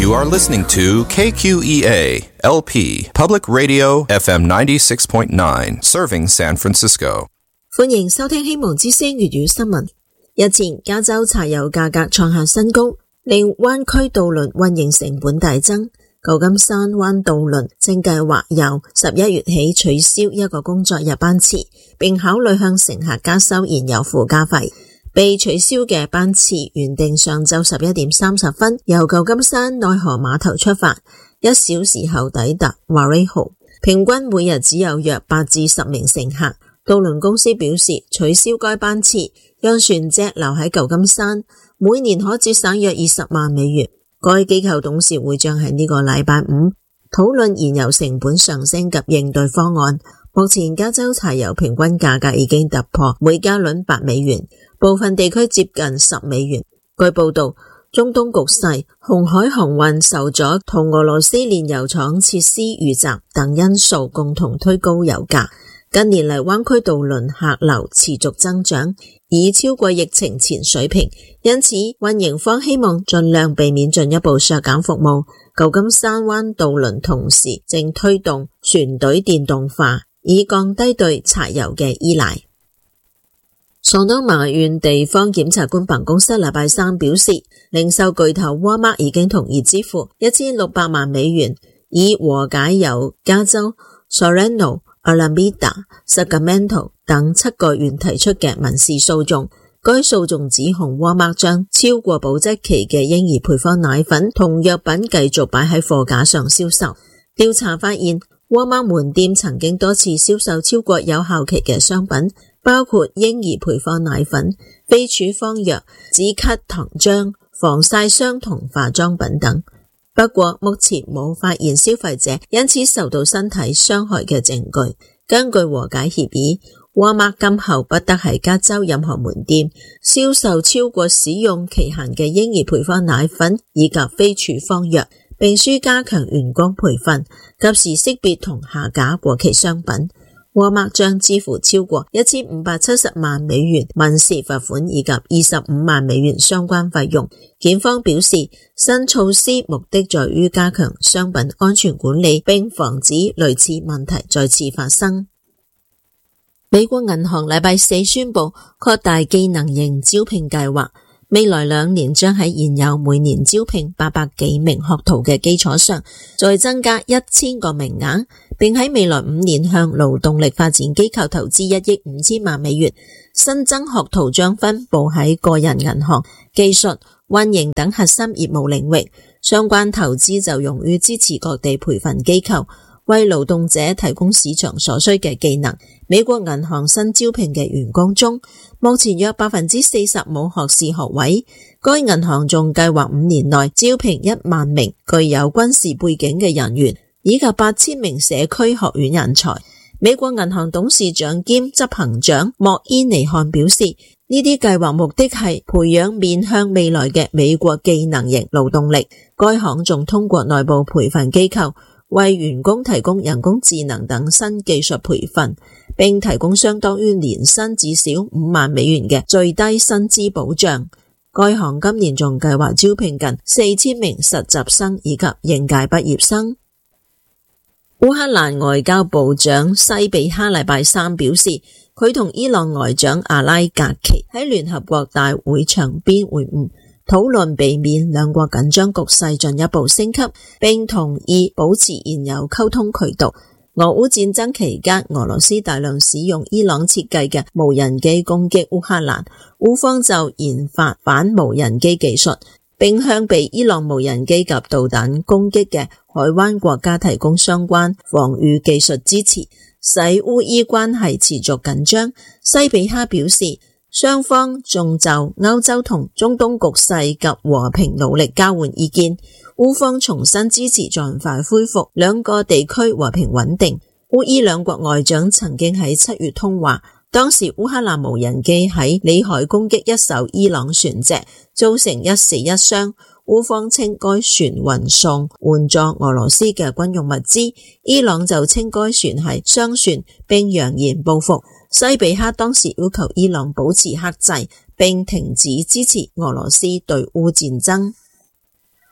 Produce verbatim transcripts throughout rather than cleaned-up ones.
You are listening to K Q E A L P Public Radio F M ninety-six point nine, serving San Francisco. 歡迎收聽希望之聲粵語新聞。日前，加州柴油價格創下新高，令灣區渡輪運營成本大增。舊金山灣渡輪正計劃由十一月起取消一個工作日班次，並考慮向乘客加收燃油附加費。被取消嘅班次原定上晝十一點三十分由舊金山內河碼頭出發，一小時後抵達 Vallejo， 平均每日只有約八至十名乘客。渡輪公司表示，取消該班次讓船隻留喺舊金山，每年可節省約二十萬美元。該機構董事會將喺呢個禮拜五討論燃油成本上升及應對方案。目前加州柴油平均價格已經突破每加侖八美元，部分地區接近十美元。據報道，中東局勢、紅海航運受阻同俄羅斯煉油廠設施遇襲等因素共同推高油價。近年嚟，灣區渡輪客流持續增長，已超過疫情前水平，因此運營方希望盡量避免進一步削減服務。舊金山灣渡輪同時正推動船隊電動化，以降低對柴油嘅依賴。索多瑪縣地方檢察官辦公室禮拜三表示，零售巨頭沃爾瑪已經同意支付一千六百萬美元，以和解由加州、Sorrento、Alameda、Sacramento 等七個縣提出嘅民事訴訟。該訴訟指控沃爾瑪將超過保質期嘅嬰兒配方奶粉同藥品繼續擺喺貨架上銷售。調查發現，沃爾瑪門店曾經多次銷售超過有效期嘅商品，包括嬰兒配方奶粉、非處方藥、止咳糖漿、防曬霜同化妝品等。不過目前冇發現消費者因此受到身體傷害嘅證據。根據和解協議，沃爾瑪今後不得喺加州任何門店銷售超過使用期限嘅嬰兒配方奶粉以及非處方藥，並須加強員工培訓，及時識別同下架過期商品。沃爾瑪將支付超過一千五百七十萬美元民事罰款以及二十五萬美元相關費用。檢方表示，新措施目的在於加強商品安全管理，並防止類似問題再次發生。美國銀行禮拜四宣布擴大技能型招聘計劃，未來兩年將喺現有每年招聘八百幾名學徒嘅基礎上，再增加一千個名額，並喺未來五年向勞動力發展機構投資一億五千萬美元。新增學徒將分佈喺個人銀行、技術、運營等核心業務領域，相關投資就用於支持各地培訓機構，為勞動者提供市場所需嘅技能。美國銀行新招聘嘅員工中，目前約百分之四十冇學士學位。該銀行仲計劃五年內招聘一萬名具有軍事背景嘅人員，以及八千名社區學院人才。美國銀行董事長兼執行長莫伊尼漢表示，呢啲計劃目的係培養面向未來嘅美國技能型勞動力。該行仲通過內部培訓機構為員工提供人工智能等新技術培訓，並提供相當於年薪至少五萬美元嘅最低薪資保障。該行今年仲計劃招聘近四千名實習生以及應屆畢業生。烏克蘭外交部長西比哈禮拜三表示，佢同伊朗外長阿拉格奇喺聯合國大會場邊會晤，討論避免兩國緊張局勢進一步升級，並同意保持現有溝通渠道。俄烏戰爭期間，俄羅斯大量使用伊朗設計嘅無人機攻擊烏克蘭，烏方就研發反無人機技術，並向被伊朗無人機及導彈攻擊嘅海灣國家提供相關防禦技術支持，使烏伊關係持續緊張。西比哈表示，雙方仲就歐洲同中東局勢及和平努力交換意見。烏方重新支持盡快恢復兩個地區和平穩定。烏伊兩國外長曾經喺七月通話，當時烏克蘭無人機喺裏海攻擊一艘伊朗船隻，造成一死一傷。烏方稱該船運送援助俄羅斯嘅軍用物資，伊朗就稱該船係商船，並揚言報復。西比哈當時要求伊朗保持克制，並停止支持俄羅斯對烏戰爭。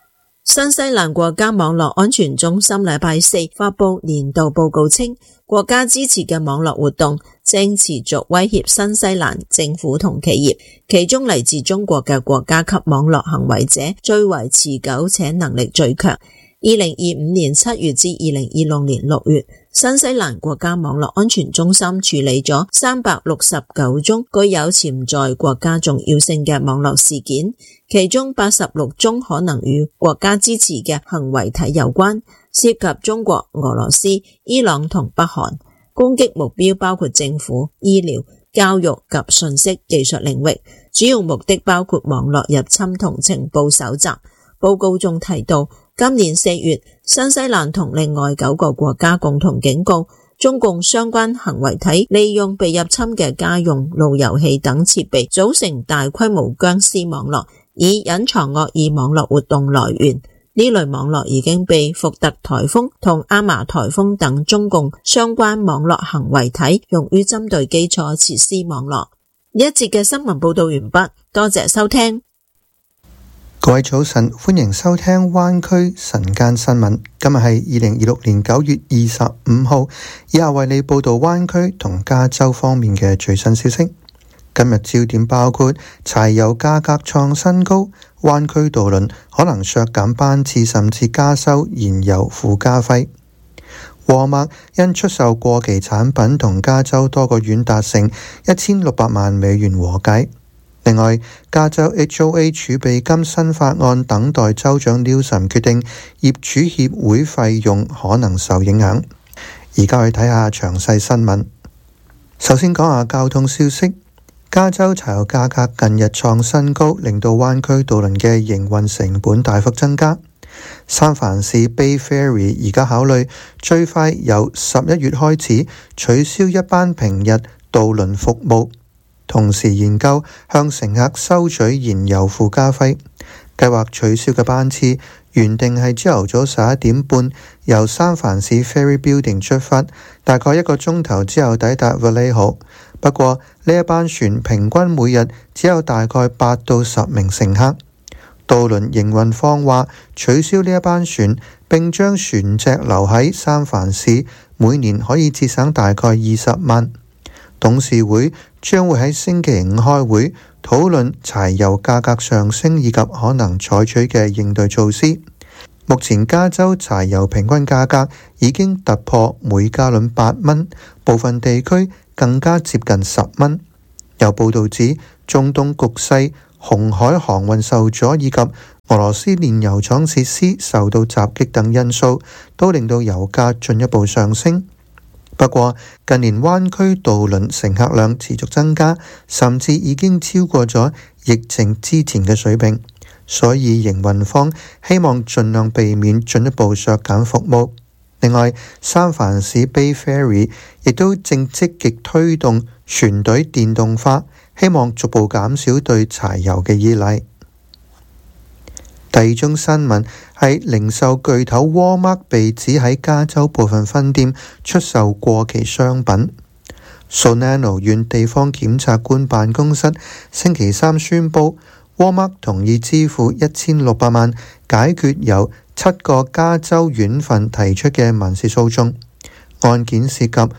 新西蘭國家網絡安全中心禮拜四發佈年度報告稱，國家支持嘅網絡活動正持續威脅新西蘭政府同企業，其中嚟自中國嘅國家級網絡行為者最為持久且能力最強。二零二五年七月至二零二六年六月，新西蘭國家網絡安全中心處理咗三百六十九宗具有潛在國家重要性嘅網絡事件，其中八十六宗可能與國家支持嘅行為體有關，涉及中國、俄羅斯、伊朗同北韓。攻擊目標包括政府、醫療、教育及信息技術領域，主要目的包括網絡入侵同情報搜集。報告仲提到，今年四月，新西蘭同另外九個國家共同警告，中共相關行為體利用被入侵嘅家用路由器等設備組成大規模僵屍網絡，以隱藏惡意網絡活動來源。呢類網絡已經被福特颱風同阿瑪颱風等中共相關網絡行為體用於針對基礎設施網絡。呢一節嘅新聞報道完畢，多謝收聽。 各位早晨，歡迎收聽灣區晨間新聞。今日係二零二六年九月二十五號，以下為你報道灣區同加州方面嘅最新消息。今日焦點包括柴油價格創新高，灣區渡輪可能削減班次甚至加收燃油附加費。沃爾瑪因出售過期產品同加州多個縣達成一千六百萬美元和解。另外，加州 H O A 儲備金新法案等待州長 Newsom 決定，業主協會費用可能受影響。而家去睇下詳細新聞。首先講下交通消息，加州柴油價格近日創新高，令到灣區渡輪嘅營運成本大幅增加。三藩市 Bay Ferry 而家考慮最快由十一月開始取消一班平日渡輪服務，同時研究向乘客收取燃油附加費。計劃取消嘅班次原定係朝頭早十一點半由三藩市 Ferry Building 出發，大概一個鐘頭之後抵達 Vallejo。不過呢一班船平均每日只有大概八到十名乘客。渡輪營運方話取消呢一班船，並將船隻留喺三藩市，每年可以節省大概二十萬。董事會將會喺星期五開會討論柴油價格上升以及可能採取嘅應對措施。目前加州柴油平均價格已經突破每加侖八蚊，部分地區更加接近十蚊。有報道指，中東局勢、紅海航運受阻以及俄羅斯煉油廠設施受到襲擊等因素，都令到油價進一步上升。不過近年灣區渡輪乘客量持續增加，甚至已經超過咗疫情之前嘅水平，所以營運方希望盡量避免進一步削減服務。另外，三藩市 Bay Ferry 亦都正積極推動船隊電動化，希望逐步減少對柴油嘅依賴。第二宗新聞係零售巨頭 Walmart 被指喺加州部分分店出售過期商品。Solano 縣地方檢察官辦公室星期三宣布， Walmart 同意支付一千六百萬解決由七個加州縣份提出嘅民事訴訟。案件涉及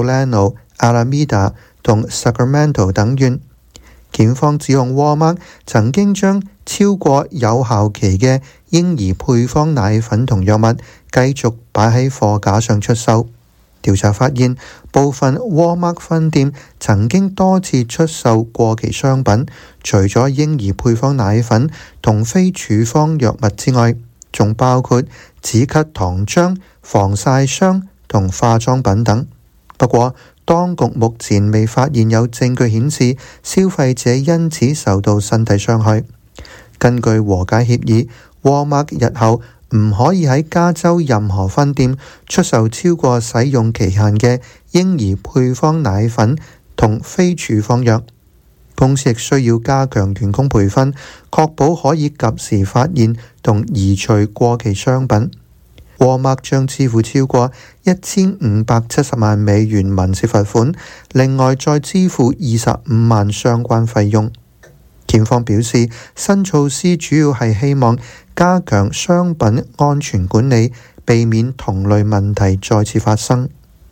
Solano、Alameda 同 Sacramento 等縣。檢方指控 Walmart 曾經將超過有效期嘅嬰兒配方奶粉同藥物繼續擺喺貨架上出售。調查發現，部分 Walmart 分店曾經多次出售過期商品，除咗嬰兒配方奶粉同非處方藥物之外，仲包括止咳糖漿、防曬霜同化妝品等。不過，當局目前未發現有證據顯示消費者因此受到身體傷害。根據和解協議， Walmart 日後唔可以喺加州任何分店出售超過使用期限嘅嬰兒配方奶粉同非處方藥。公司亦需要加強員工培訓，確保可以及時發現同移除過期商品。Walmart將支付超過一千五百七十萬美元民事罰款，另外再支付二十五萬相關費用。 檢方表示，新措施主要係希望加強商品安全管理，避免同類問題再次發生。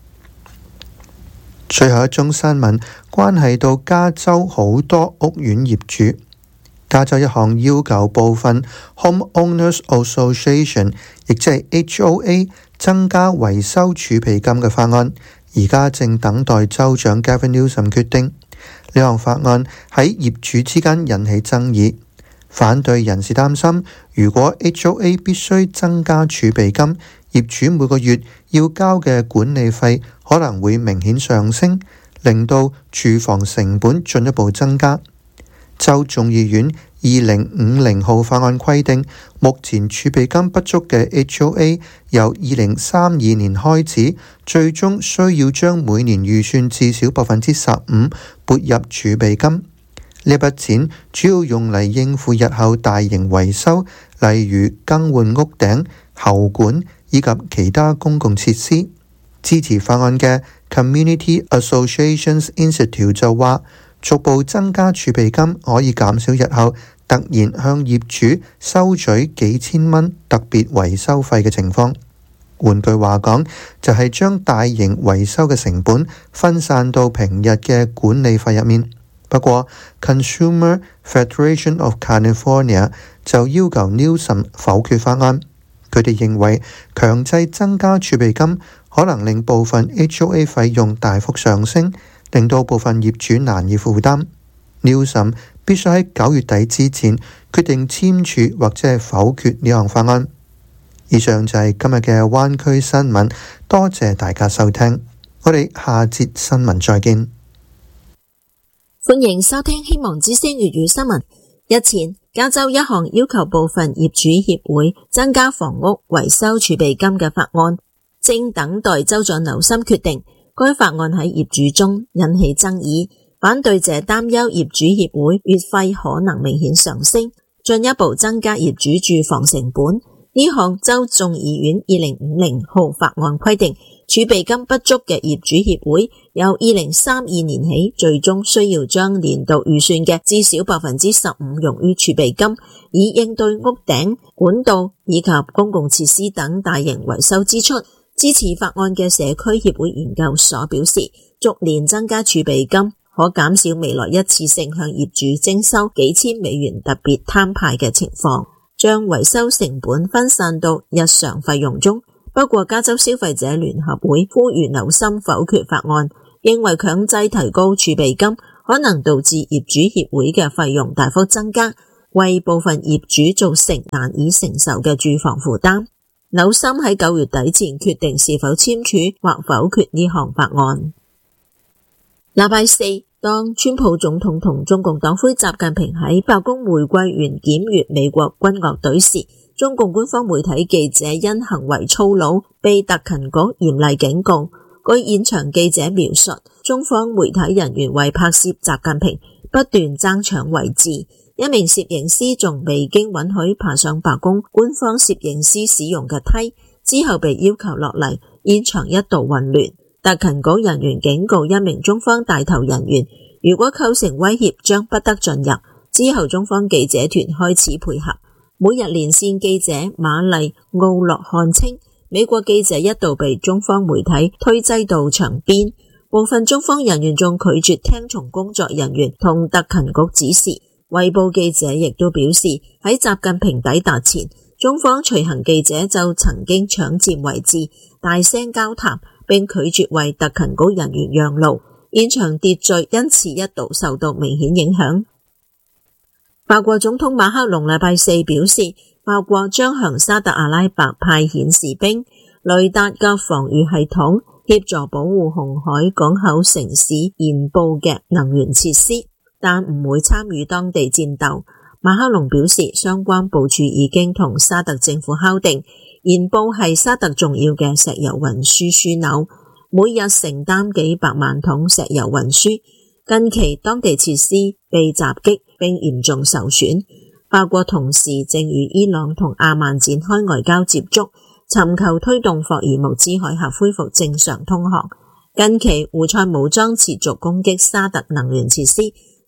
最後一宗新聞關係到加州好多屋苑業主。加州一項要求部分 Homeowners Association， 亦即係 H O A 增加維修儲備金嘅法案，而家正等待州長 Gavin Newsom 決定。呢項法案喺業主之間引起爭議，反對人士擔心，如果 H O A 必須增加儲備金，業主每個月要交嘅管理費可能會明顯上升，令到住房成本進一步增加。州眾議院二零五零號法案規定，目前儲備金不足嘅 H O A 由二零三二年開始，最終需要將每年預算至少百分之十五撥入儲備金。呢筆錢主要用嚟應付日後大型維修，例如更換屋頂、喉管以及其他公共設施。支持法案嘅 Community Associations Institute 就話，逐步增加儲備金可以減少日後突然向業主收取幾千蚊特別維修費嘅情況。換句話講，就係將大型維修嘅成本分散到平日嘅管理費入面。不過 Consumer Federation of California 就要求 Newsom 否決法案。佢哋認為強制增加儲備金可能令部分 H O A 費用大幅上升，令到部分業主難以負擔。Newsom 必須喺九月底之前決定簽署或者係否決呢項法案。以上就係今日嘅灣區新聞，多謝大家收聽，我哋下節新聞再見。 歡迎收聽希望之聲粵語新聞。日前，加州一項要求部分業主協會增加房屋維修儲備金嘅法案，正等待州長紐森決定。該法案喺業主中引起爭議，反對者擔憂業主協會月費可能明顯上升，進一步增加業主住房成本。呢項州眾議院二零五零號法案規定，儲備金不足嘅業主協會由二零三二年起，最終需要將年度預算嘅至少百分之十五用於儲備金，以應對屋頂、管道以及公共設施等大型維修支出。支持法案嘅社區協會研究所表示，逐年增加儲備金可減少未來一次性向業主徵收幾千美元特別攤派嘅情況，將維修成本分散到日常費用中。不過加州消費者聯合會呼籲紐森否決法案，認為強制提高儲備金可能導致業主協會嘅費用大幅增加，為部分業主造成難以承受嘅住房負擔。紐森喺九月底前決定是否簽署或否決呢項法案。禮拜四，當川普總統同中共黨魁習近平喺白宮玫瑰園檢閱美國軍樂隊時，中共官方媒體記者因行為粗魯被特勤局嚴厲警告。據現場記者描述，中方媒體人員為拍攝習近平不斷爭搶位置，一名攝影師仲未經允許爬上白宮官方攝影師使用嘅梯，之後被要求落嚟，現場一度混亂。特勤局人員警告一名中方帶頭人員，如果構成威脅將不得進入。之後中方記者團開始配合。每日連線記者瑪麗奧洛漢稱，美國記者一度被中方媒體推擠到牆邊，部分中方人員仲拒絕聽從工作人員同特勤局指示。衛報記者亦都表示，喺習近平抵達前，中方隨行記者就曾經搶佔位置，大聲交談，並拒絕為特勤局人員讓路，現場秩序因此一度受到明顯影響。法國總統馬克龍禮拜四表示，法國將向沙特阿拉伯派遣士兵、雷達嘅防禦系統，協助保護紅海港口城市鹽布嘅能源設施，但唔會參與當地戰鬥。馬克龍表示，相關部署已經同沙特政府敲定，鹽布係沙特重要嘅石油運輸樞紐，每日承擔幾百萬桶石油運輸。近期當地設施被襲擊並嚴重受損，法國同時正與伊朗同阿曼展開外交接觸，尋求推動霍爾木茲海峽恢復正常通航。近期胡塞武裝持續攻擊沙特能源設施，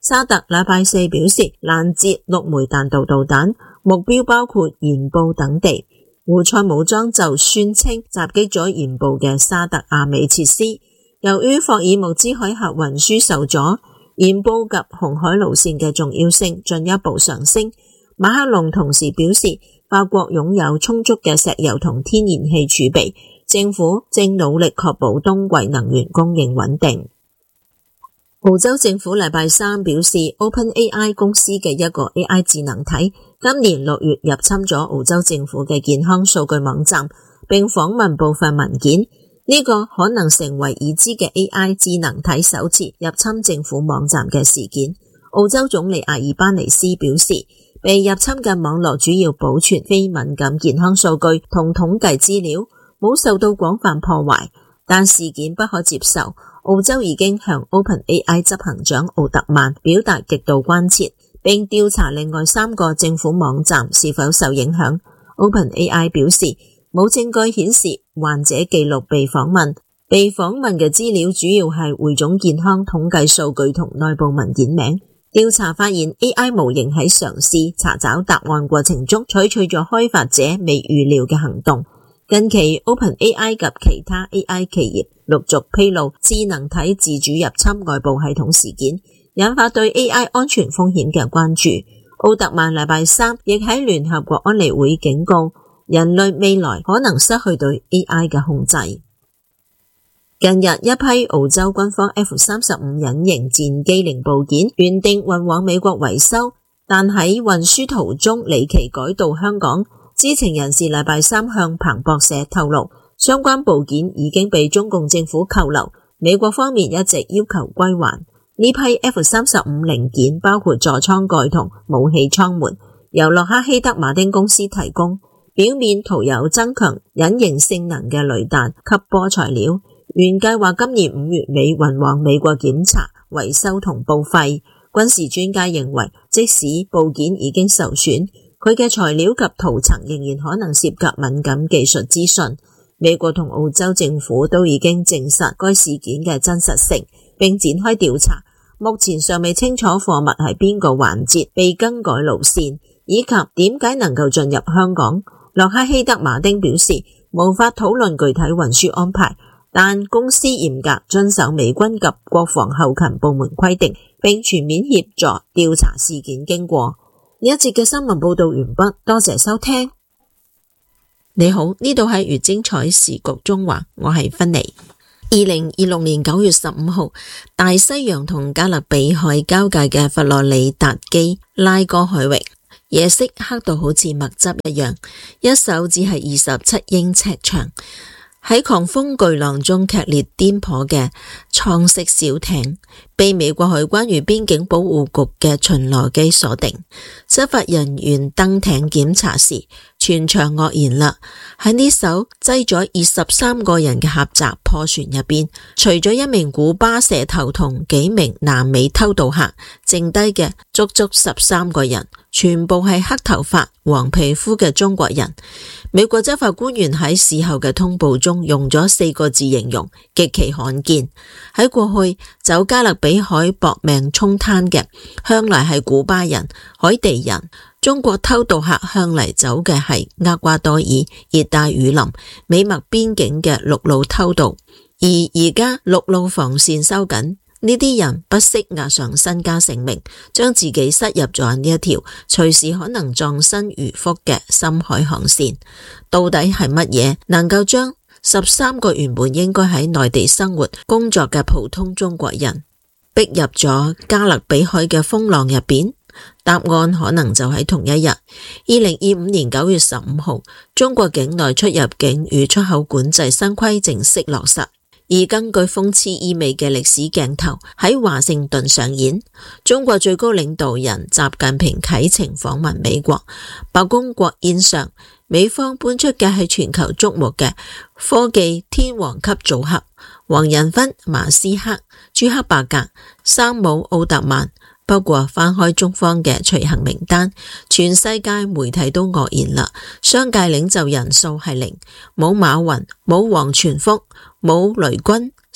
沙特禮拜四表示攔截六枚彈道導彈，目標包括鹽布等地。胡塞武裝就宣稱襲擊咗鹽布嘅沙特阿美設施。由於霍爾木茲海峽運輸受阻，鹽布及紅海路線嘅重要性進一步上升。馬克龍同時表示，法國擁有充足嘅石油同天然氣儲備，政府正努力確保冬季能源供應穩定。澳洲政府禮拜三表示 ，OpenAI 公司嘅一個 A I 智能體今年六月入侵咗澳洲政府嘅健康數據網站，並訪問部分文件。呢、這個可能成為已知嘅 A I 智能體首次入侵政府網站嘅事件。澳洲總理阿爾巴尼斯表示，被入侵嘅網絡主要保存非敏感健康數據同統計資料，冇受到廣泛破壞，但事件不可接受。澳洲已經向 OpenAI 執行長奧特曼表達極度關切，並調查另外三個政府網站是否受影響。OpenAI 表示，冇證據顯示患者記錄被訪問，被訪問嘅資料主要係匯總健康統計數據同內部文件名。調查發現 A I 模型喺嘗試查找答案過程中採取咗開發者未預料嘅行動。近期 OpenAI 及其他 A I 企業陸續披露智能體自主入侵外部系統事件，引發對 A I 安全風險嘅關注。奧特曼禮拜三亦喺聯合國安理會警告人類未來可能失去對 A I 嘅控制。近日一批澳洲軍方 F 三十五 隱形戰機零部件原定運往美國維修，但喺運輸途中離奇改道香港。知情人士禮拜三向彭博社透露，相關部件已經被中共政府扣留，美國方面一直要求歸還。呢批 F 三十五 零件包括座艙蓋同武器艙門，由洛克希德馬丁公司提供，表面塗有增強隱形性能嘅雷彈吸波材料，原計劃今年五月尾運往美國檢查、維修同報廢。軍事專家認為，即使部件已經受損，佢嘅材料及塗層仍然可能涉及敏感技術資訊。美國同澳洲政府都已經證實該事件嘅真實性，並展開調查。目前尚未清楚貨物係邊個環節被更改路線，以及點解能夠進入香港。洛克希德馬丁表示，無法討論具體運輸安排，但公司嚴格遵守美軍及國防後勤部門規定，並全面協助調查事件經過。呢一節嘅新聞報道完畢，多謝收聽。你好，呢度係粵精彩時局中華，我係芬妮。二零二六年九月十五號，大西洋同加勒比海交界嘅佛羅里達基拉哥海域，夜色黑到好似墨汁一樣，一艘只係二十七英尺長，喺狂風巨浪中劇烈顛簸嘅蒼色小艇，被美國海關與邊境保護局嘅巡邏機鎖定。執法人員登艇檢查時，全場愕然啦！喺呢艘擠咗二十三個人嘅狹窄破船入邊，除咗一名古巴蛇頭同幾名南美偷渡客，剩低嘅足足十三個人，全部係黑頭髮、黃皮膚嘅中國人。美國執法官員喺事後嘅通報中用咗四個字形容：極其罕見。喺過去走加勒比海搏命沖灘嘅，向來係古巴人、海地人。中國偷渡客向嚟走嘅係厄瓜多爾、熱帶雨林、美墨邊境嘅陸路偷渡，而而家陸路防線收緊，呢啲人不惜押上身家性命，將自己塞入咗呢一條隨時可能葬身魚腹嘅深海航線。到底係乜嘢能夠將十三個原本應該喺內地生活工作嘅普通中國人逼入咗加勒比海嘅風浪入邊？答案可能就喺同一日，二零二五年九月十五號，中國境內出入境與出口管制新規正式落實。而根據諷刺意味嘅歷史鏡頭喺華盛頓上演，中國最高領導人習近平啟程訪問美國，白宮國宴上，美方搬出嘅係全球矚目嘅科技天王級組合，黃仁勳、馬斯克、朱克伯格、山姆奧特曼。不過翻開中方嘅隨行名單，全世界媒體都愕然啦。商界領袖人數係零，冇馬雲，冇王傳福，冇雷軍，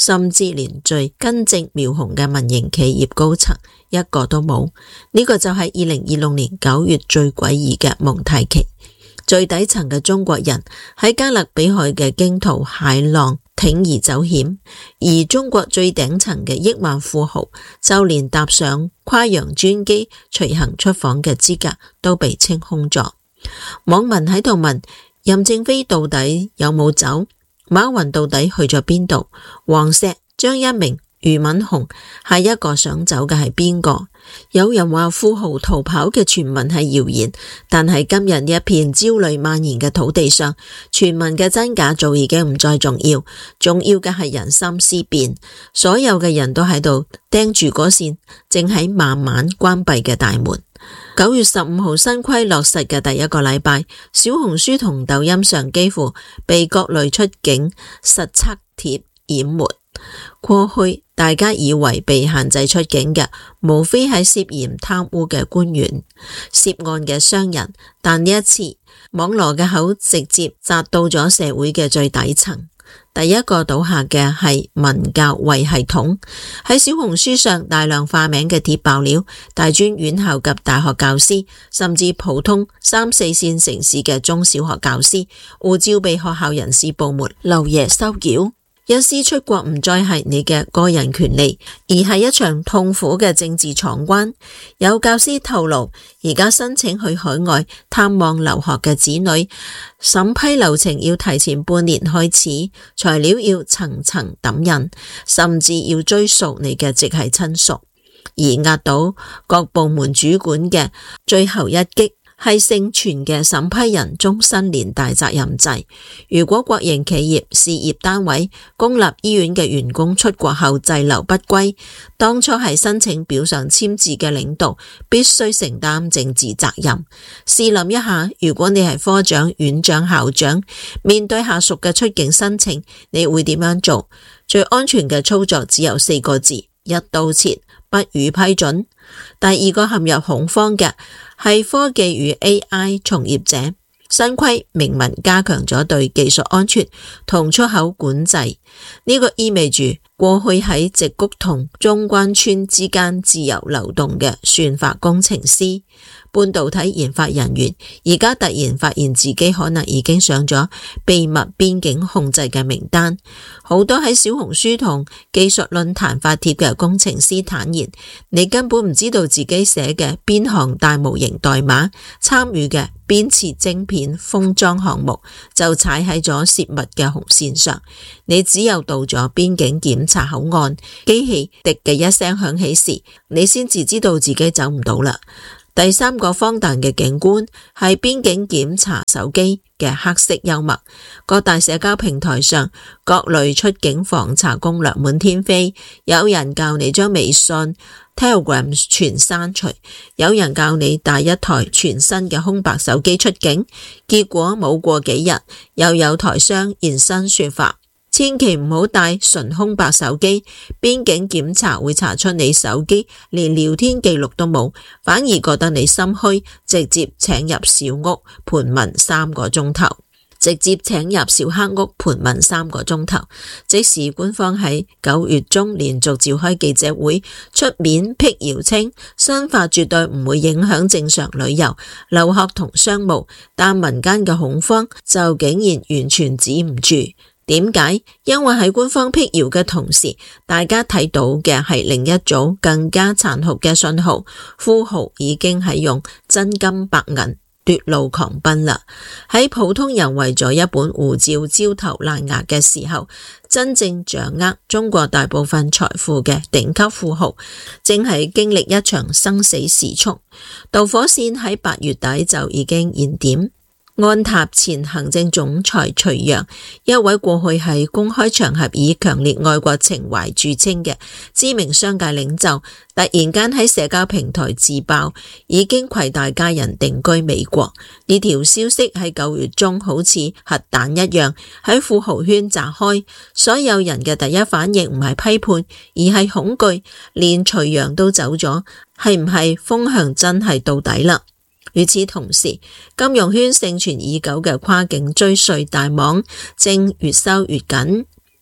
甚至連最根正苗紅嘅民營企業高層一個都冇。呢個就係二零二六年九月最詭異嘅蒙太奇。最底層嘅中國人喺加勒比海嘅驚濤駭浪鋌而走險，而中國最頂層嘅億萬富豪就連搭上跨洋專機隨行出訪嘅資格都被清空咗。網民喺度問：任正非到底有冇走？馬雲到底去咗邊度？王石、張一鳴、俞敏洪，下一個想走嘅係邊個？有人話富豪逃跑嘅傳聞係謠言，但係今日呢一片焦慮蔓延嘅土地上，傳聞嘅真假早已經唔再重要，重要嘅係人心思變。所有嘅人都喺度盯住嗰扇正喺慢慢關閉嘅大門。九月十五號新規落實嘅第一個禮拜，小紅書同抖音上幾乎被各類出境實測帖淹沒。過去大家以為被限制出境嘅，無非係涉嫌貪污嘅官員、涉案嘅商人，但呢一次網羅嘅口直接扎到咗社會嘅最底層。第一個倒下嘅係文教衛系統，喺小紅書上大量化名嘅帖爆料，大專院校及大學教師，甚至普通三四線城市嘅中小學教師，護照被學校人事部門漏夜收繳。一師出國唔再係你嘅個人權利，而係一場痛苦嘅政治闖關。有教師透露，而家申請去海外探望留學嘅子女，審批流程要提前半年開始，材料要層層抌印，甚至要追溯你嘅直系親屬，而壓倒各部門主管嘅最後一擊係盛傳嘅審批人終身連帶責任制。如果國營企業、事業單位、公立醫院嘅員工出國後滯留不歸，當初係申請表上簽字嘅領導必須承擔政治責任。試諗一下，如果你係科長、院長、校長，面對下屬嘅出境申請，你會點樣做？最安全嘅操作只有四個字：一刀切，不予批准。第二個陷入恐慌嘅係科技與 A I 從業者。新規明文加強咗對技術安全同出口管制，呢個意味住過去喺矽谷同中關村之間自由流動嘅算法工程師、半導體研發人員，而家突然發現自己可能已經上咗秘密邊境控制嘅名單。好多喺小紅書同技術論壇發帖嘅工程師坦言，你根本唔知道自己寫嘅邊行大模型代碼，參與嘅邊次晶片封裝項目就踩喺咗泄密嘅紅線上。你只有到咗邊境檢查口岸，機器滴嘅一聲響起時，你先至知道自己走唔到啦。第三個荒誕嘅景觀係邊境檢查手機嘅黑色幽默。各大社交平台上各類出境防查攻略滿天飛，有人教你將微信、Telegram 全刪除，有人教你帶一台全新嘅空白手機出境，結果冇過幾日，又有台商現身說法。千祈唔好帶純空白手機，邊境檢查會查出你手機連聊天記錄都冇，反而覺得你心虛，直接請入小屋盤問三個鐘頭，直接請入小黑屋盤問三個鐘頭。即使官方喺九月中連續召開記者會，出面辟謠稱新法絕對唔會影響正常旅遊、留學同商務，但民間嘅恐慌就竟然完全止唔住。點解？因為喺官方辟謠嘅同時，大家睇到嘅係另一組更加殘酷嘅信號，富豪已經係用真金白銀奪路狂奔啦。喺普通人為咗一本護照焦頭爛額嘅時候，真正掌握中國大部分財富嘅頂級富豪正係經歷一場生死時速。導火線喺八月底就已經燃點。安踏前行政總裁徐陽，一位過去喺公開場合以強烈愛國情懷著稱嘅知名商界領袖，突然間喺社交平台自爆已經攜帶家人定居美國。呢條消息喺九月中好似核彈一樣喺富豪圈炸開，所有人嘅第一反應唔係批判，而係恐懼。連徐陽都走咗，係唔係風向真係到底啦？與此同時，金融圈盛傳已久嘅跨境追稅大網正越收越緊。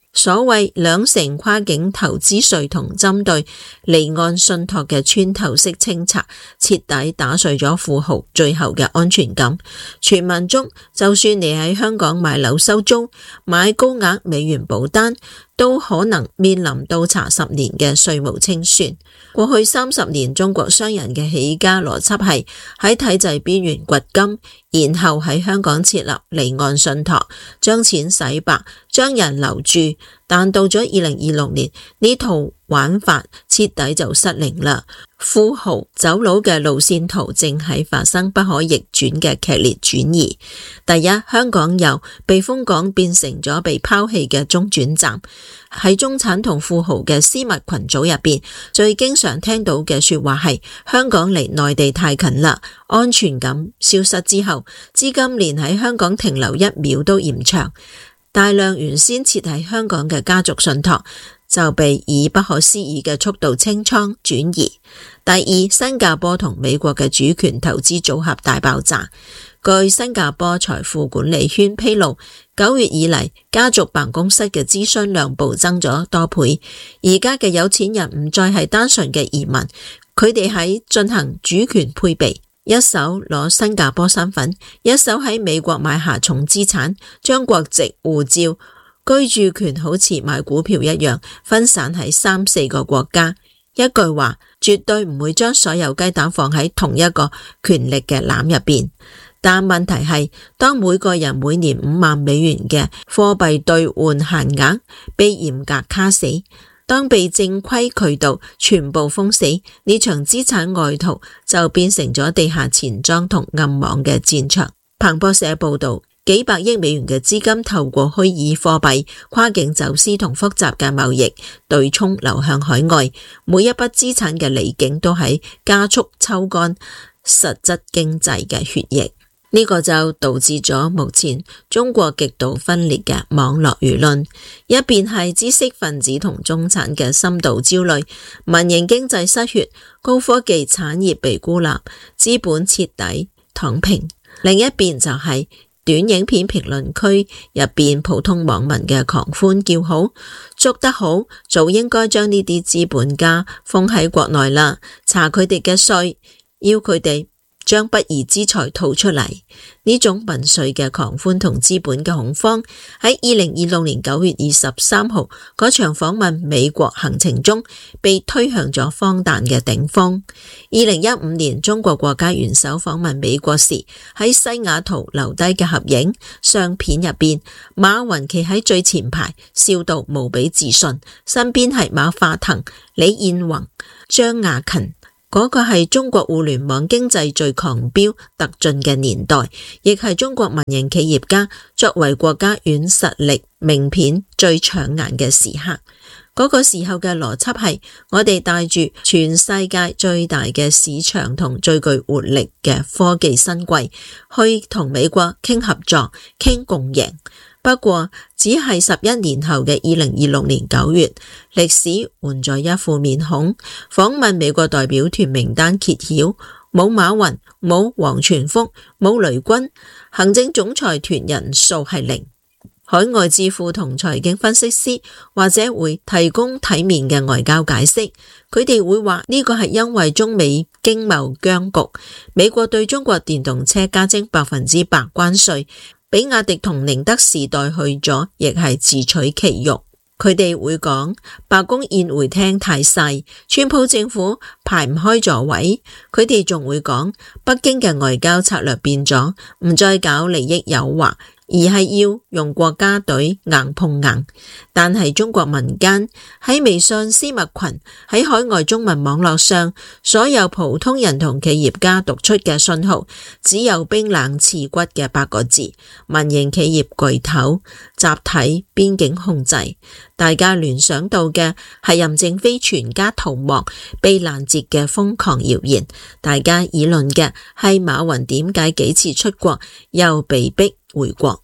所謂兩成跨境投資稅同針對離岸信託嘅穿透式清拆，徹底打碎咗富豪最後嘅安全感。傳聞中，就算你喺香港買樓收租、買高額美元保單，都可能面臨倒查十年嘅稅務清算。過去三十年，中國商人嘅起家邏輯係喺體制邊緣掘金，然後喺香港設立離岸信託，將錢洗白，將人留住。但到咗二零二六年，呢套玩法徹底就失靈啦。富豪走佬嘅路線圖正係發生不可逆轉嘅劇烈轉移。第一，香港由避風港變成咗被拋棄嘅中轉站。喺中產同富豪嘅私密群組入邊，最經常聽到嘅說話係香港離內地太近啦，安全感消失之後，資金連喺香港停留一秒都嫌長。大量原先設喺香港嘅家族信託就被以不可思議嘅速度清倉轉移。第二，新加坡同美國嘅主權投資組合大爆炸。據新加坡財富管理圈披露，九月以嚟家族辦公室嘅諮詢量暴增咗多倍。而家嘅有錢人唔再係單純嘅移民，佢哋喺進行主權配備。一手攞新加坡身份，一手喺美國買下重資產，將國籍、護照、居住權好似買股票一樣分散喺三四個國家。一句話，絕對唔會將所有雞蛋放喺同一個權力嘅籃入邊。但問題係，當每個人每年五萬美元嘅貨幣兌換限額被嚴格卡死，當被正規渠道全部封死，呢場資產外逃就變成咗地下錢莊同暗網嘅戰場。彭博社報道，幾百億美元嘅資金透過虛擬貨幣、跨境走私同複雜嘅貿易對沖流向海外，每一筆資產嘅離境都喺加速抽乾實質經濟嘅血液。呢個就導致咗目前中國極度分裂嘅網絡輿論，一邊係知識分子同中產嘅深度焦慮，民營經濟失血，高科技產業被孤立，資本徹底躺平；另一邊就係短影片評論區入邊普通網民嘅狂歡叫好，捉得好，早應該將呢啲資本家封喺國內啦，查佢哋嘅稅，要佢哋將不義之財吐出嚟。呢種民粹嘅狂歡同資本嘅恐慌，喺二零二六年九月二十三號嗰場訪問美國行程中被推向咗荒誕嘅頂峰。二零一五年中國國家元首訪問美國時，喺西雅圖留低嘅合影相片入邊，馬雲企喺最前排，笑到無比自信，身邊係馬化騰、李彥宏、張亞勤。嗰個係中國互聯網經濟最狂飆突進嘅年代，亦係中國民營企業家作為國家軟實力名片最搶眼嘅時刻。嗰個時候嘅邏輯係，我哋帶住全世界最大嘅市場同最具活力嘅科技新貴去同美國傾合作、傾共贏。不過只係十一年後嘅二零二六年九月，歷史換咗一副面孔。訪問美國代表團名單揭曉，冇馬雲，冇王傳福，冇雷軍，行政總裁團人數係零。海外智庫同財經分析師或者會提供體面嘅外交解釋，佢哋會話呢個係因為中美經貿僵局，美國對中國電動車加徵百分之百關稅。比亞迪同寧德時代去咗，亦係自取其辱。佢哋會講白宮宴會廳太細，川普政府排唔開座位。佢哋仲會講北京嘅外交策略變咗，唔再搞利益誘惑，而係要用國家隊硬碰硬。但係中國民間喺微信私密群，喺海外中文網絡上，所有普通人同企業家讀出嘅信號，只有冰冷刺骨嘅八個字：民營企業巨頭，集體邊境控制。大家聯想到嘅係任正非全家逃亡被攔截嘅瘋狂謠言，大家議論嘅係馬雲點解幾次出國又被逼回國。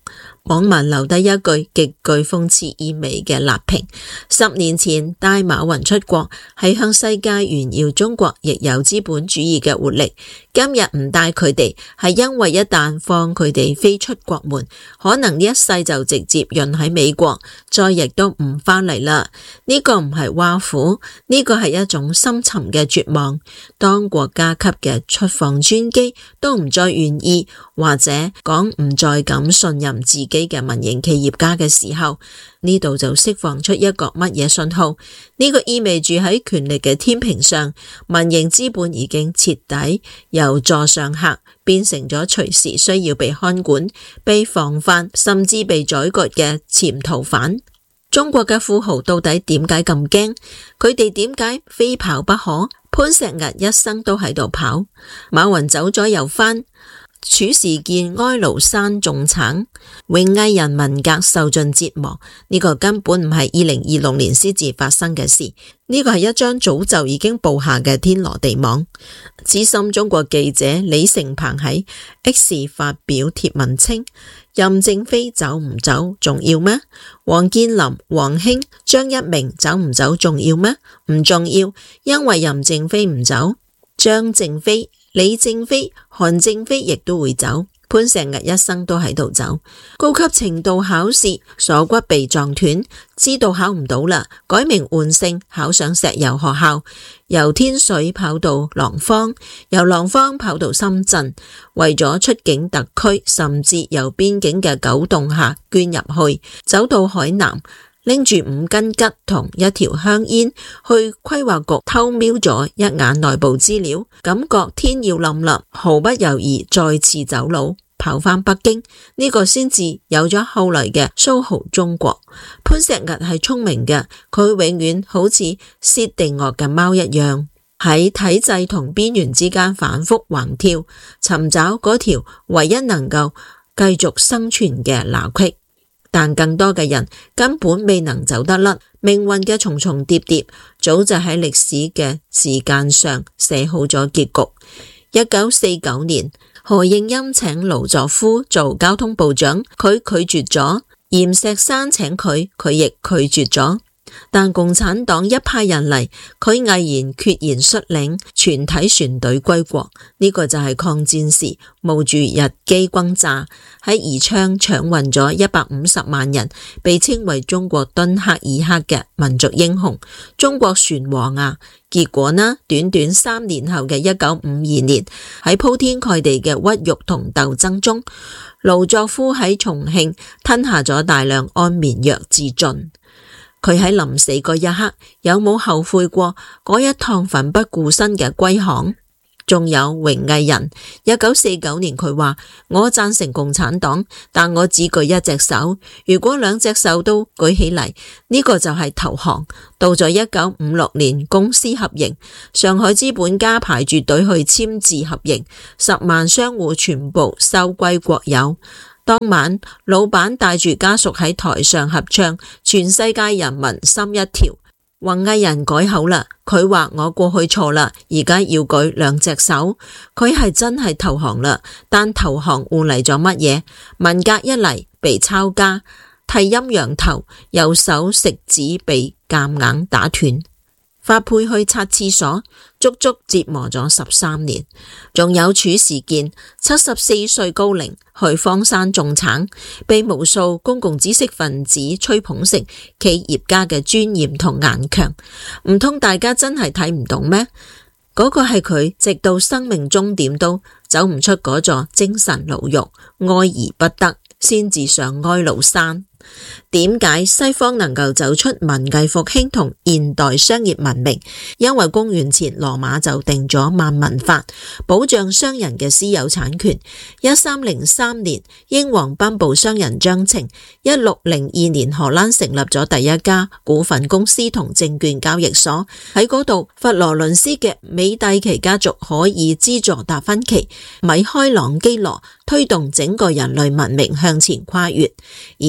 網民留低一句極具諷刺意味嘅辣評：十年前帶馬雲出國係向世界炫耀中國亦有資本主義嘅活力，今日唔帶佢哋係因為一旦放佢哋飛出國門，可能呢一世就直接潤喺美國，再亦都唔返嚟啦。呢個唔係挖苦，呢個係一種深沉嘅絕望。當國家級嘅出訪專機都唔再願意，或者講唔再敢信任自己嘅民營企業家嘅時候，呢度就釋放出一個乜嘢信號？呢個意味住喺權力嘅天平上，民營資本已經徹底由座上客變成咗隨時需要被看管、被防範，甚至被宰割嘅潛逃犯。中國嘅富豪到底點解咁驚？佢哋點解非跑不可？潘石屹一生都喺度跑，馬雲走咗又返。褚時健哀牢山種橙，永毅人文革受盡折磨，呢、這個根本唔係二零二六年先至發生嘅事，呢、這個係一張早就已經布下嘅天羅地網。資深中國記者李成鵬喺 X 發表貼文稱：任正非走唔走重要咩？王健林、王興、張一鳴走唔走重要咩？唔重要，因為任正非唔走，張正非、李正非、韓正非亦都會走，潘石屹一生都喺度走。高級程度考試鎖骨被撞斷，知道考唔到啦，改名換姓考上石油學校，由天水跑到廊坊，由廊坊跑到深圳，為咗出境特區，甚至由邊境嘅狗洞下捐入去，走到海南，拎住五根桔同一條香煙去規劃局偷瞄咗一眼內部資料，感覺天要冧啦，毫不猶豫再次走佬跑返北京，呢、這個先至有咗後來嘅蘇豪中國。潘石屹係聰明嘅，佢永遠好似薛定諤嘅貓一樣，喺體制同邊緣之間反覆橫跳，尋找嗰條唯一能夠繼續生存嘅罅隙。但更多嘅人根本未能走得甩，命運嘅重重疊疊早就喺歷史嘅時間上寫好咗結局。一九四九年，何應欽請盧作夫做交通部長，佢拒絕咗；閻錫山請佢，佢亦拒絕咗。但共產黨一派人嚟，佢毅然決然率領全體船隊歸國。呢、這個就係抗戰時冒住日機轟炸喺宜昌搶運咗一百五十萬人，被稱為中國敦刻爾克嘅民族英雄，中國船王啊！結果呢，短短三年後嘅一九五二年，喺鋪天蓋地嘅屈辱同鬥爭中，盧作夫喺重慶吞下咗大量安眠藥自盡。佢喺臨死嗰一刻，有冇後悔過嗰一趟奮不顧身嘅歸航？仲有榮毅仁，一九四九年佢話：我贊成共產黨，但我只舉一隻手。如果兩隻手都舉起嚟，呢個就係投降。到咗一九五六年，公私合營，上海資本家排住隊去簽字合營，十萬商戶全部收歸國有。當晚，老闆帶住家屬喺台上合唱，全世界人民心一條。榮毅仁改口啦，佢話我過去錯啦，而家要舉兩隻手。佢係真係投降啦，但投降換嚟咗乜嘢？文革一嚟被抄家，剃陰陽頭，右手食指被夾硬打斷。發配去擦廁所，足足折磨咗十三年。仲有褚時健，七十四歲高齡去荒山種橙，被無數公共知識分子吹捧成企業家嘅尊嚴同頑強。唔通大家真係睇唔懂咩？嗰、那個係佢直到生命終點都走唔出嗰座精神牢獄，愛而不得，先至上哀牢山。點解西方能夠走出文藝復興同現代商業文明？因為公元前羅馬就定咗萬民法，保障商人嘅私有產權。一三零三年，英皇頒布商人章程。一六零二年，荷蘭成立咗第一家股份公司同證券交易所。喺嗰度，佛羅倫斯嘅美第奇家族可以資助達芬奇、米開朗基羅，推動整個人類文明向前跨越。而同一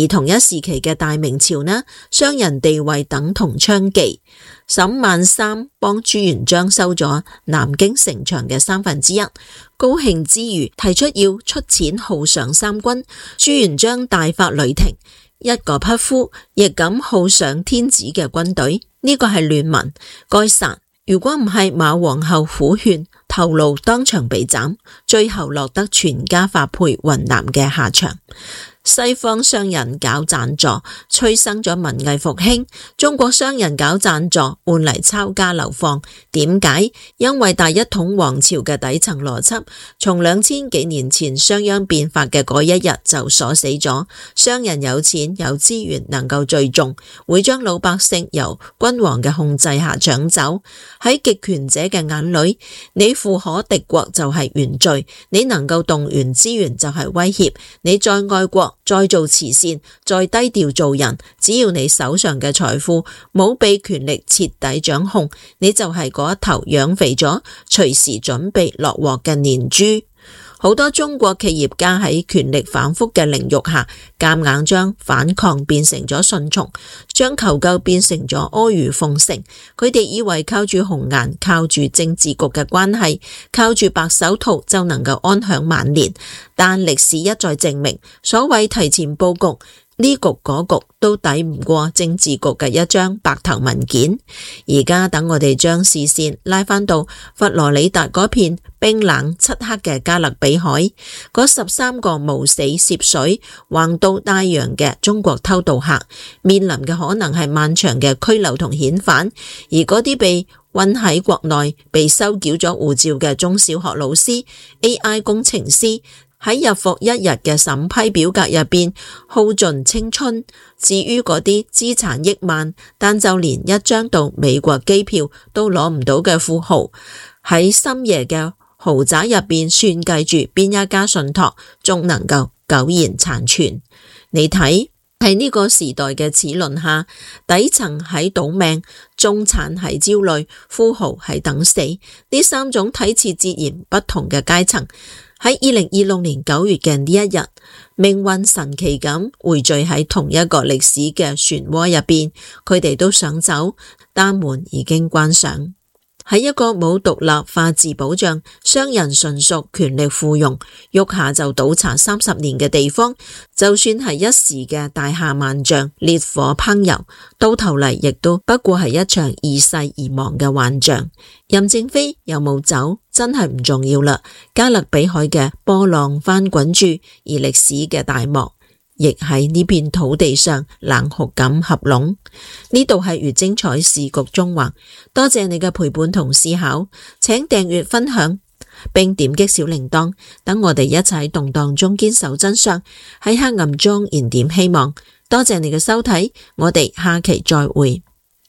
時期嘅大明朝呢，商人地位等同娼妓。沈萬三幫朱元璋收咗南京城牆嘅三分之一，高興之餘提出要出錢犒賞三軍。朱元璋大發雷霆，一個匹夫亦敢犒賞天子嘅軍隊，呢個係亂民，該殺。如果唔係馬皇后苦勸，頭顱當場被斬，最後落得全家發配雲南嘅下場。西方商人搞贊助，催生咗文藝復興；中國商人搞贊助，換嚟抄家流放。點解？因為大一統皇朝嘅底層邏輯，從兩千幾年前商鞅變法嘅嗰一日就鎖死咗。商人有錢有資源，能夠聚眾，會將老百姓由君王嘅控制下搶走。喺極權者嘅眼裏，你富可敵國就係原罪，你能夠動員資源就係威脅，你再愛國，再做慈善，再低調做人，只要你手上嘅財富冇被權力徹底掌控，你就係嗰一頭養肥咗，隨時準備落鑊嘅年豬。好多中國企業家喺權力反覆嘅凌辱下，夾硬將反抗變成咗順從，將求救變成咗阿諛奉承。佢哋以為靠住紅顏，靠住政治局嘅關係，靠住白手套就能夠安享晚年。但歷史一再證明，所謂提前佈局，呢局嗰局都抵唔過政治局嘅一張白頭文件。而家等我哋將視線拉返到佛羅里達嗰片冰冷漆黑嘅加勒比海，嗰十三個冒死涉水橫渡大洋嘅中國偷渡客，面臨嘅可能係漫長嘅拘留同遣返。而嗰啲被困喺國內被收繳咗護照嘅中小學老師、A I 工程師，喺日復一日嘅審批表格入邊耗盡青春。至於嗰啲資產億萬但就連一張到美國機票都攞唔到嘅富豪，喺深夜嘅豪宅入邊算計住邊一家信託仲能夠苟延殘存。你睇，喺呢個時代嘅齒輪下，底層喺賭命，中產係焦慮，富豪係等死。呢三種睇似截然不同嘅階層，喺二零二六年九月嘅呢一日，命運神奇咁匯聚喺同一個歷史嘅漩渦入邊，佢哋都想走，但門已經關上。喺一個冇獨立法治保障、商人純屬權力附庸、喐下就倒查三十年嘅地方，就算係一時嘅大廈萬丈、烈火烹油，到頭嚟亦都不過係一場易逝而亡嘅幻象。任正非有冇走真係唔重要啦，加勒比海嘅波浪翻滾住，而歷史嘅大幕亦喺呢片土地上冷酷咁合攏。呢度係粵精彩視覺縱橫，多謝你嘅陪伴同思考，請訂閱分享並點擊小鈴鐺，等我哋一齊喺動盪中堅守真相，喺黑暗中燃點希望。多謝你嘅收睇，我哋下期再會。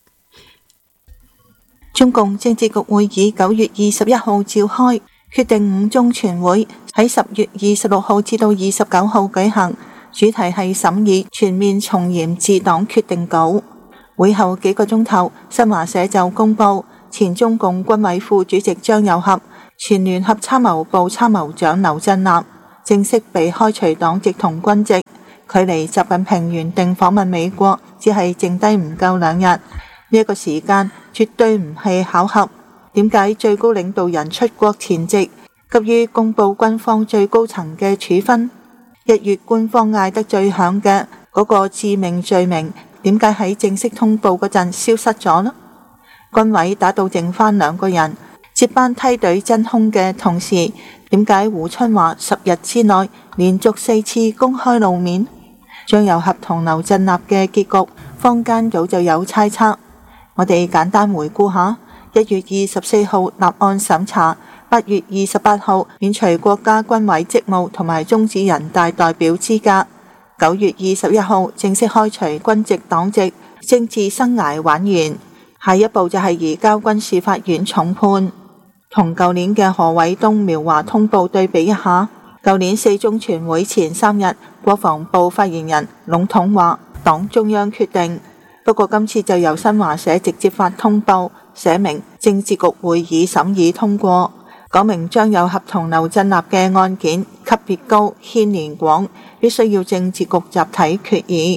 中共政治局會議九月二十一號召開，決定五中全會喺十月二十六號至到二十九號舉行。主題係審議全面從嚴治黨決定稿。會後幾個鐘頭，新華社就公布前中共軍委副主席張又俠、前聯合參謀部參謀長劉振立正式被開除黨籍同軍籍。距離習近平原定訪問美國只係剩低唔夠兩日，呢一個時間絕對唔係巧合。點解最高領導人出國前夕急於公布軍方最高層嘅處分？一月官方嗌得最響嘅嗰個致命罪名，點解喺正式通報嗰陣消失咗呢？軍委打到剩翻兩個人，接班梯隊真空嘅同時，點解胡春華十日之內連續四次公開露面？張又俠同劉振立嘅結局，坊間早就有猜測。我哋簡單回顧下：一月二十四號立案審查，八月二十八號免除國家軍委職務同埋終止人大代表資格，九月二十一號正式開除軍籍黨籍，政治生涯玩完。下一步就係移交軍事法院重判。同舊年嘅何偉東苗華通報對比一下，舊年四中全會前三日，國防部發言人籠統話黨中央決定，不過今次就由新華社直接發通報，寫明政治局會議審議通過，講明張又俠同劉振立嘅案件級別高、牽連廣，必須要政治局集體決議。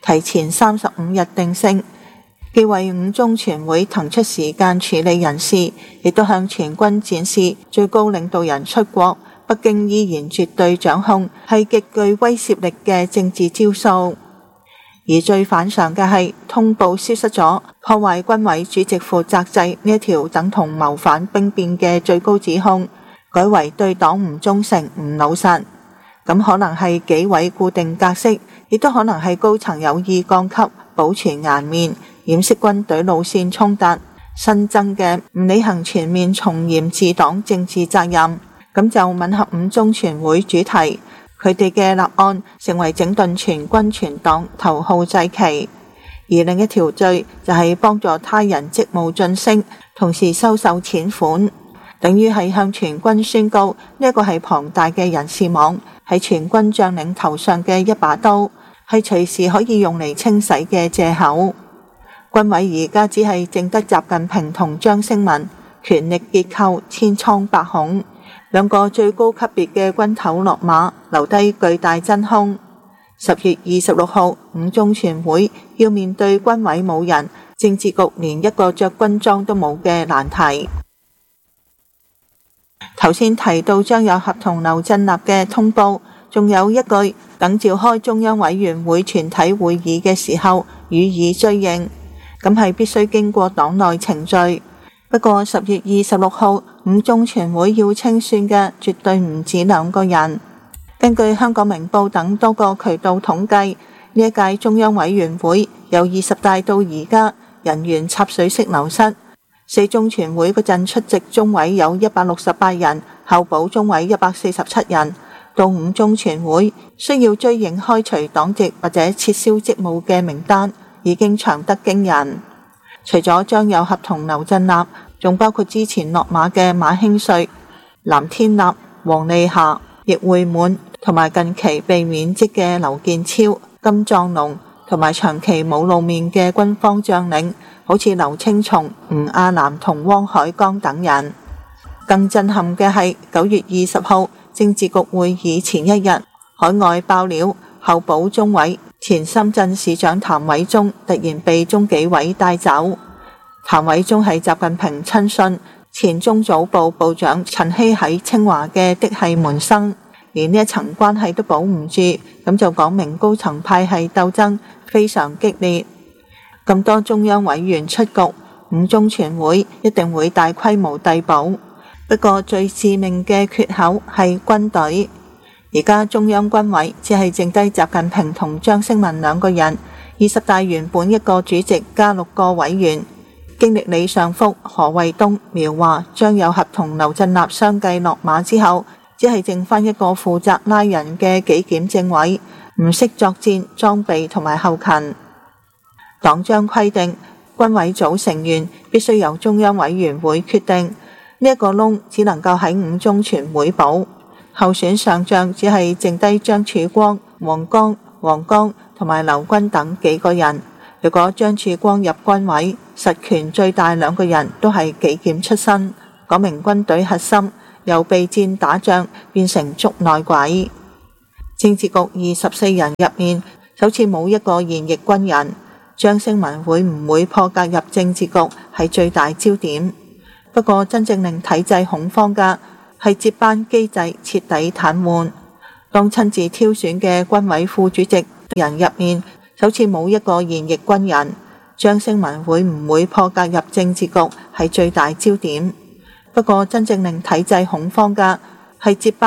提前三十五日定性，既為五中全會騰出時間處理人事，亦都向全軍展示最高領導人出國，北京依然絕對掌控，係極具威懾力嘅政治招數。而最反常嘅係通報消失咗，破壞軍委主席負責制呢一條等同謀反兵變嘅最高指控，改為對黨唔忠誠唔老實。咁可能係紀委固定格式，亦都可能係高層有意降級，保存顏面，掩飾軍隊路線衝突，新增嘅唔履行全面從嚴治黨政治責任，咁就吻合五中全會主題。佢哋嘅立案成為整頓全軍全黨頭號祭旗，而另一條罪就係幫助他人職務晉升，同時收受錢款，等於係向全軍宣告呢一個係龐大嘅人事網，係全軍將領頭上嘅一把刀，係隨時可以用嚟清洗嘅藉口。軍委而家只係淨得習近平同張升文，權力結構千瘡百孔。兩個最高級別嘅軍頭落馬，留低巨大真空。十月二十六號，五中全會要面對軍委冇人，政治局連一個着軍裝都冇嘅難題。頭先提到將有合同劉振立嘅通報，仲有一句等召開中央委員會全體會議嘅時候予以追認，咁係必須經過黨內程序。不過十月二十六號五中全會要清算嘅絕對唔止兩個人。根據香港明報等多個渠道統計，呢一屆中央委員會由二十大到而家人員插水式流失。四中全會嗰陣出席中委有一百六十八人，候補中委一百四十七人。到五中全會需要追認開除黨籍或者撤銷職務嘅名單已經長得驚人。除咗將有合同劉振立，仲包括之前落馬嘅馬興瑞、藍天立、黃利霞、易會滿，同埋近期被免職嘅劉建超、金壯龍，同埋長期冇露面嘅軍方將領，好似劉青松、吳亞南同汪海剛等人。更震撼嘅係九月二十號政治局會議前一日，海外爆料候補中委前深圳市長譚偉宗突然被中紀委帶走。譚偉宗係習近平親信，前中組部部長陳希喺清華嘅嫡系門生，連呢一層關係都保唔住，咁就講明高層派系鬥爭非常激烈。咁多中央委員出局，五中全會一定會大規模遞補。不過最致命嘅缺口係軍隊。而家中央軍委只係剩低習近平同張升文兩個人，二十大原本一個主席加六個委員，經歷李尚福、何衛東、苗華、張有俠同劉振立相繼落馬之後，只係剩翻一個負責拉人嘅紀檢政委，唔識作戰、裝備同埋後勤。黨章規定，軍委組成員必須由中央委員會決定，呢、這、一個窿只能夠喺五中全會補。候選上將只係剩低張曙光、黃剛、黃剛同埋劉軍等幾個人。如果張曙光入軍委，實權最大兩個人都係紀檢出身，講明軍隊核心由備戰打仗變成捉內鬼。政治局二十四人入面，首次冇一個現役軍人。張升文會唔會破格入政治局係最大焦點。不過真正令體制恐慌嘅係接班機制徹底癱瘓。當親自挑選嘅軍委副主席人入面，首次冇一個現役軍人。張升文會唔會破格入政治局係最大焦點。不過真正令體制恐慌嘅係接班